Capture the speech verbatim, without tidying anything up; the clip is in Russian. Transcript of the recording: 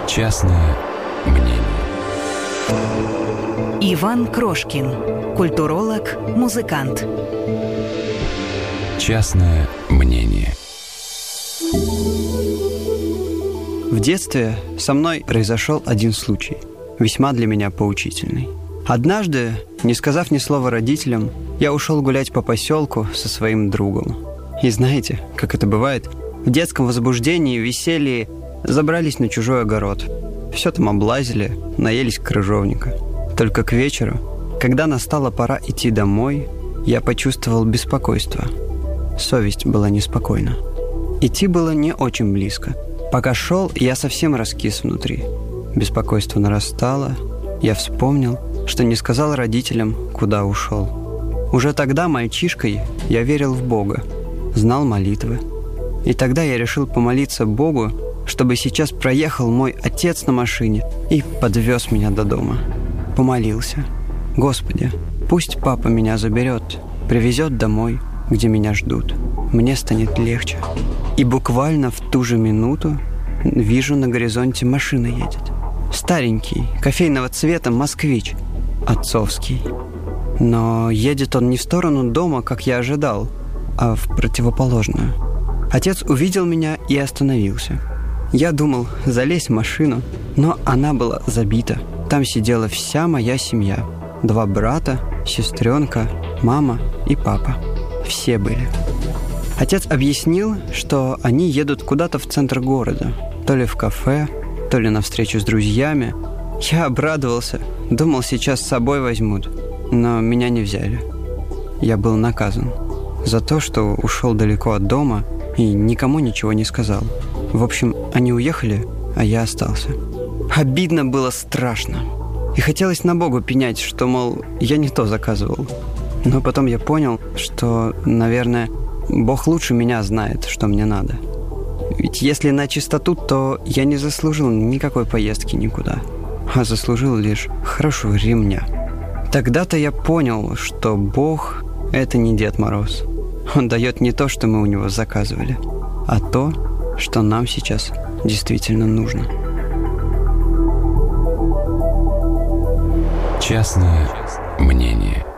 Частное мнение. Иван Крошкин, культуролог, музыкант. Частное мнение. В детстве со мной произошел один случай, весьма для меня поучительный. Однажды, не сказав ни слова родителям, я ушел гулять по поселку со своим другом. И знаете, как это бывает, в детском возбуждении и веселье забрались на чужой огород. Все там облазили, наелись крыжовника. Только к вечеру, когда настала пора идти домой, я почувствовал беспокойство. Совесть была неспокойна. Идти было не очень близко. Пока шел, я совсем раскис внутри. Беспокойство нарастало. Я вспомнил, что не сказал родителям, куда ушел. Уже тогда, мальчишкой, я верил в Бога, знал молитвы. И тогда я решил помолиться Богу, чтобы сейчас проехал мой отец на машине и подвез меня до дома. Помолился. Господи, пусть папа меня заберет, привезет домой, где меня ждут. Мне станет легче. И буквально в ту же минуту вижу, на горизонте машина едет. Старенький, кофейного цвета москвич. Отцовский. Но едет он не в сторону дома, как я ожидал, а в противоположную. Отец увидел меня и остановился. Я думал, залезть в машину, но она была забита. Там сидела вся моя семья. Два брата, сестренка, мама и папа. Все были. Отец объяснил, что они едут куда-то в центр города. То ли в кафе, то ли на встречу с друзьями. Я обрадовался. Думал, сейчас с собой возьмут. Но меня не взяли. Я был наказан за то, что ушел далеко от дома и никому ничего не сказал. В общем, они уехали, а я остался. Обидно было страшно. И хотелось на Богу пенять, что, мол, я не то заказывал. Но потом я понял, что, наверное, Бог лучше меня знает, что мне надо. Ведь если на чистоту, то я не заслужил никакой поездки никуда, а заслужил лишь хорошего ремня. Тогда-то я понял, что Бог – это не Дед Мороз. Он дает не то, что мы у него заказывали, а то, что нам сейчас действительно нужно. Частное мнение.